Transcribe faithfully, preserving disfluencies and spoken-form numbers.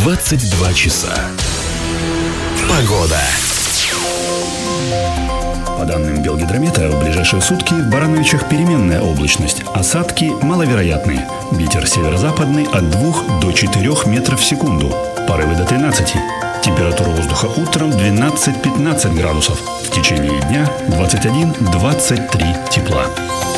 двадцать два часа. Погода. По данным Белгидромета, в ближайшие сутки в Барановичах переменная облачность. Осадки маловероятны. Ветер северо-западный от двух до четырёх метров в секунду. Порывы до тринадцати. Температура воздуха утром двенадцать-пятнадцать градусов. В течение дня двадцать один - двадцать три тепла.